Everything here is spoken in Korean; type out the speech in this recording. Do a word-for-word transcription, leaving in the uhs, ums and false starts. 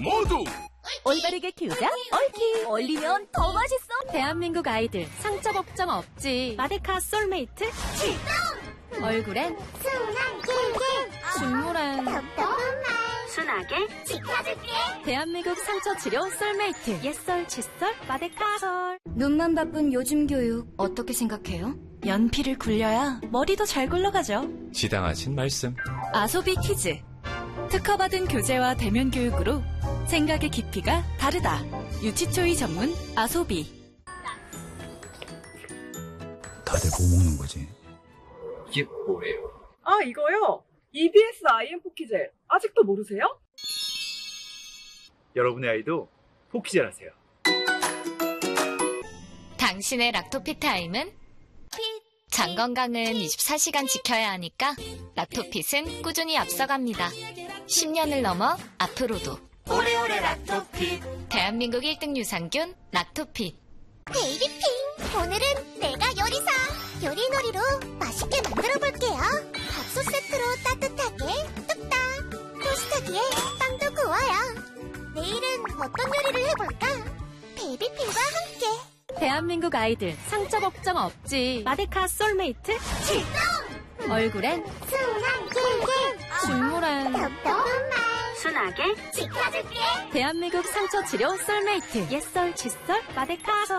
모두 올바르게 키우자 얽히. 얼리면 더 맛있어. 대한민국 아이들 상처 걱정 없지. 마데카 솔메이트 출동. 얼굴엔 순한 길게 식물엔 답답한 말 순하게 지켜줄게. 대한민국 상처 치료 솔메이트. 옛설 칫솔 마데카 솔. 눈만 바쁜 요즘 교육 어떻게 생각해요? 연필을 굴려야 머리도 잘 굴러가죠. 지당하신 말씀. 아소비 키즈. 특허받은 교재와 대면 교육으로 생각의 깊이가 다르다. 유치초이 전문 아소비. 다들 뭐 먹는 거지? 이게 뭐예요? 아, 이거요? 이비에스 아이엠 포키젤. 아직도 모르세요? 여러분의 아이도 포키젤 하세요. 당신의 락토피 타임은? 장 건강은 이십사 시간 지켜야 하니까 락토핏은 꾸준히 앞서갑니다. 십 년을 넘어 앞으로도 오래오래 락토핏. 대한민국 일 등 유산균 락토핏. 베이비핑. 오늘은 내가 요리사. 요리놀이로 맛있게 만들어 볼게요. 밥솥 세트로 따뜻하게 뚝딱. 토스터기에 빵도 구워요. 내일은 어떤 요리를 해볼까? 베이비핑과 함께. 대한민국 아이들 상처 걱정 없지. 마데카 솔메이트 출동. 얼굴엔 순한 길게 식물엔 답답한 말 순하게 지켜줄게. 대한민국 상처 치료 솔메이트. 옛설 칫솔 마데카 솔.